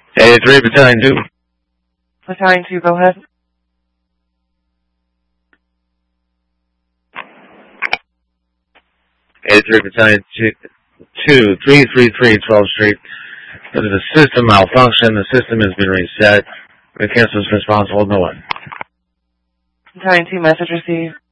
83 Battalion 2. Battalion 2, go ahead. Battalion 2, 333 12th Street. This is a system malfunction. The system has been reset. The cancel is responsible. No one. Battalion 2, message received.